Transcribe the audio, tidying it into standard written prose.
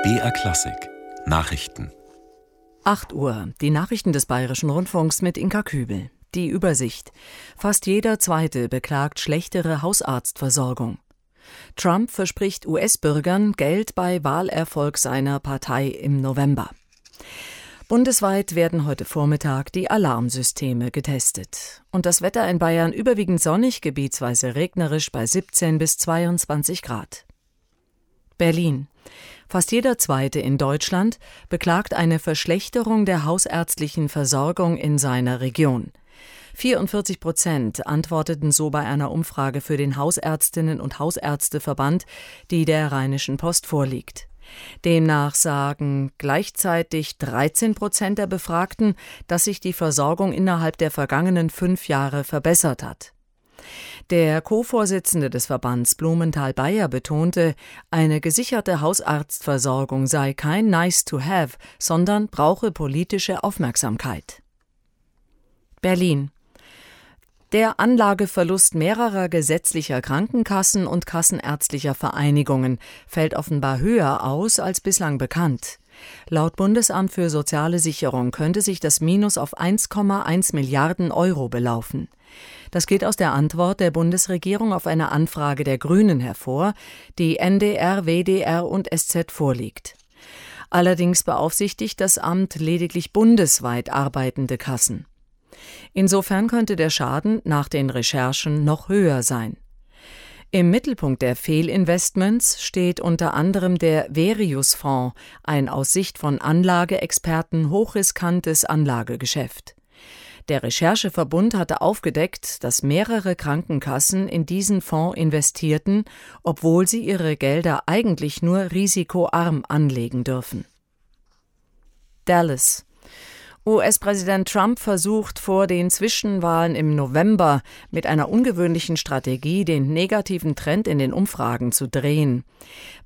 BR Klassik Nachrichten. 8 Uhr, die Nachrichten des Bayerischen Rundfunks mit Inka Kübel. Die Übersicht. Fast jeder Zweite beklagt schlechtere Hausarztversorgung. Trump verspricht US-Bürgern Geld bei Wahlerfolg seiner Partei im November. Bundesweit werden heute Vormittag die Alarmsysteme getestet. Und das Wetter in Bayern überwiegend sonnig, gebietsweise regnerisch bei 17 bis 22 Grad. Berlin. Fast jeder Zweite in Deutschland beklagt eine Verschlechterung der hausärztlichen Versorgung in seiner Region. 44% antworteten so bei einer Umfrage für den Hausärztinnen- und Hausärzteverband, die der Rheinischen Post vorliegt. Demnach sagen gleichzeitig 13% der Befragten, dass sich die Versorgung innerhalb der vergangenen 5 Jahre verbessert hat. Der Co-Vorsitzende des Verbands Blumenthal-Bayer betonte, eine gesicherte Hausarztversorgung sei kein Nice-to-have, sondern brauche politische Aufmerksamkeit. Berlin. Der Anlageverlust mehrerer gesetzlicher Krankenkassen und kassenärztlicher Vereinigungen fällt offenbar höher aus als bislang bekannt. Laut Bundesamt für Soziale Sicherung könnte sich das Minus auf 1,1 Milliarden Euro belaufen. Das geht aus der Antwort der Bundesregierung auf eine Anfrage der Grünen hervor, die NDR, WDR und SZ vorliegt. Allerdings beaufsichtigt das Amt lediglich bundesweit arbeitende Kassen. Insofern könnte der Schaden nach den Recherchen noch höher sein. Im Mittelpunkt der Fehlinvestments steht unter anderem der Verius-Fonds, ein aus Sicht von Anlageexperten hochriskantes Anlagegeschäft. Der Rechercheverbund hatte aufgedeckt, dass mehrere Krankenkassen in diesen Fonds investierten, obwohl sie ihre Gelder eigentlich nur risikoarm anlegen dürfen. Dallas. US-Präsident Trump versucht vor den Zwischenwahlen im November mit einer ungewöhnlichen Strategie den negativen Trend in den Umfragen zu drehen.